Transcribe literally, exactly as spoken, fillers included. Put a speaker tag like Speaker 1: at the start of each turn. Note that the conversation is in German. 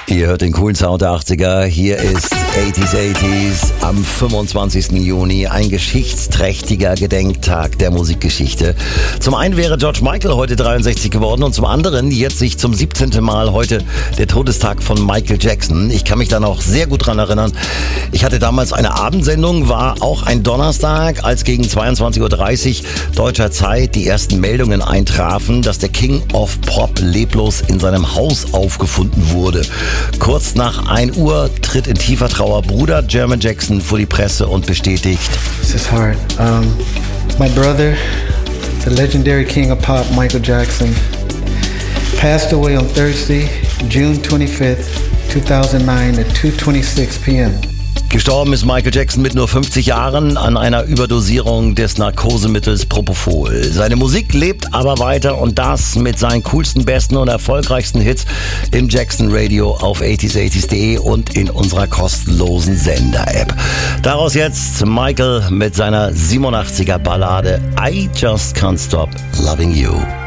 Speaker 1: Ihr hört den coolen Sound der achtziger. Hier ist achtziger achtziger am fünfundzwanzigsten Juni. Ein geschichtsträchtiger Gedenktag der Musikgeschichte. Zum einen wäre George Michael heute dreiundsechzig geworden und zum anderen jetzt sich zum siebzehnten Mal heute der Todestag von Michael Jackson. Ich kann mich da noch sehr gut dran erinnern. Ich hatte damals eine Abendsendung, war auch ein Donnerstag, als gegen zweiundzwanzig Uhr dreißig deutscher Zeit die ersten Meldungen eintrafen, dass der King of Pop leblos in seinem Haus aufgefunden wurde. Kurz nach ein Uhr tritt in tiefer Trauer Bruder Jermaine Jackson vor die Presse und bestätigt:
Speaker 2: This is hard. Um, my brother, the legendary King of Pop, Michael Jackson, passed away on Thursday, June twenty-fifth, two thousand nine at two twenty-six p.m.
Speaker 1: Gestorben ist Michael Jackson mit nur fünfzig Jahren an einer Überdosierung des Narkosemittels Propofol. Seine Musik lebt aber weiter und das mit seinen coolsten, besten und erfolgreichsten Hits im Jackson Radio auf achtziger achtziger punkt de und in unserer kostenlosen Sender-App. Daraus jetzt Michael mit seiner siebenundachtziger Ballade I Just Can't Stop Loving You.